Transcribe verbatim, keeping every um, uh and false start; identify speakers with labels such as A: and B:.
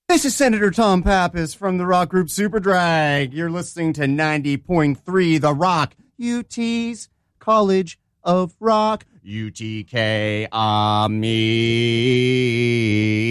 A: This is Senator Tom Pappas from the rock group Superdrag. You're listening to ninety point three The Rock, U T's College of Rock, U T K, ah, me.